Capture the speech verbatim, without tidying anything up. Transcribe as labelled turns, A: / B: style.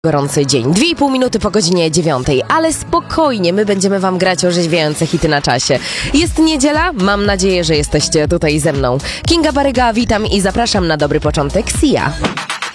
A: Gorący dzień, dwie i pół minuty po godzinie dziewiątej, ale spokojnie, my będziemy wam grać orzeźwiające hity na czasie. Jest niedziela, mam nadzieję, że jesteście tutaj ze mną. Kinga Baryga, witam i zapraszam na dobry początek Sia.